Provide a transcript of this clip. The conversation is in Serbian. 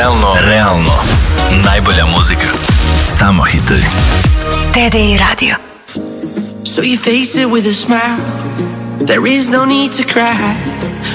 Realno. Najbolja muzika. Samo hitovi. TDI Radio. So you face it with a smile. There is no need to cry.